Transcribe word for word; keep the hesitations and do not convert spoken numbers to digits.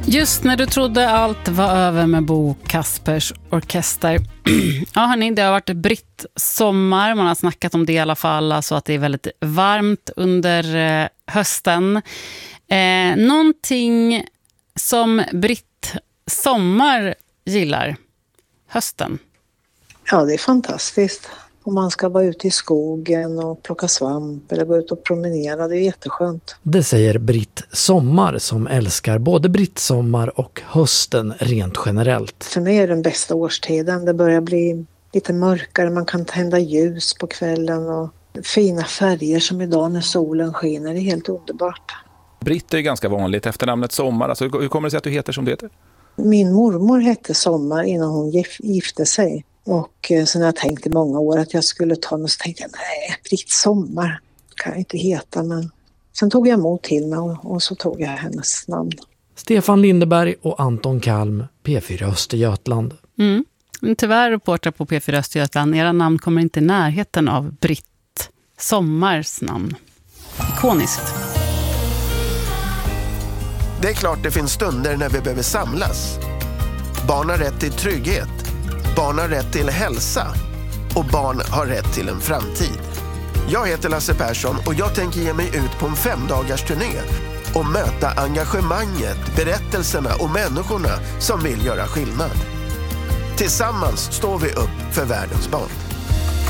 Just när du trodde allt var över med Bo Kaspers Orkester. Ja hörni, det har varit brittsommar. Man har snackat om det i alla fall. Alltså att det är väldigt varmt under eh, hösten. Eh, någonting som brittsommar gillar. Hösten. Ja, det är fantastiskt. Om man ska vara ute i skogen och plocka svamp eller gå ut och promenera, det är jätteskönt. Det säger Britt Sommar som älskar både brittsommar och hösten rent generellt. För mig är det den bästa årstiden. Det börjar bli lite mörkare, man kan tända ljus på kvällen och fina färger som idag när solen skiner. Det är helt underbart. Britt är ganska vanligt efter namnet Sommar. Alltså, hur kommer det sig att du heter som det heter? Min mormor hette Sommar innan hon gif- gifte sig. Och sen har jag tänkt i många år att jag skulle ta något, så tänkte jag, nej, Britt Sommar kan jag inte heta. Men sen tog jag emot till mig och, och så tog jag hennes namn. Stefan Lindeberg och Anton Kalm, P fyra Östergötland. Mm. Tyvärr, reportrar på P fyra Östergötland, era namn kommer inte i närheten av Britt Sommars namn. Ikoniskt. Det är klart det finns stunder när vi behöver samlas. Barn har rätt till trygghet. Barn har rätt till hälsa. Och barn har rätt till en framtid. Jag heter Lasse Persson och jag tänker ge mig ut på en femdagars turné och möta engagemanget, berättelserna och människorna som vill göra skillnad. Tillsammans står vi upp för världens barn.